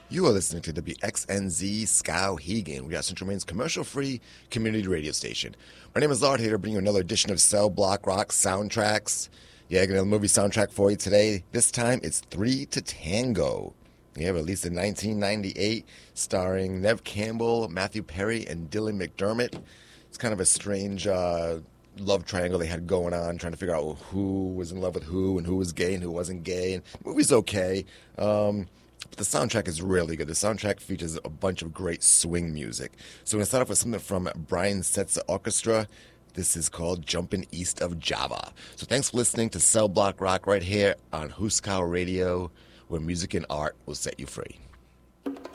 You are listening to WXNZ Skowhegan. We got Central Maine's commercial-free community radio station. My name is Lard here to bring you another edition of Cell Block Rock Soundtracks. Yeah, I got a movie soundtrack for you today. This time it's Three to Tango. Yeah, released in 1998, starring Nev Campbell, Matthew Perry, and Dylan McDermott. It's kind of a strange love triangle they had going on, trying to figure out who was in love with who and who was gay and who wasn't gay. And the movie's okay. But the soundtrack is really good. The soundtrack features a bunch of great swing music. So we're going to start off with something from Brian Setzer Orchestra. This is called Jumpin' East of Java. So thanks for listening to Cell Block Rock right here on Huskow Radio, where music and art will set you free.